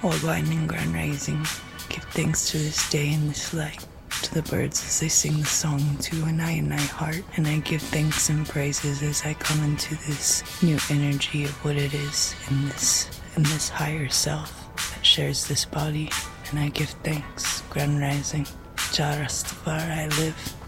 All winding ground rising, give thanks to this day and this light, to the birds as they sing the song to an I heart, and I give thanks and praises as I come into this new energy of what it is in this higher self that shares this body, and I give thanks, ground rising, Jah Rastafari I live.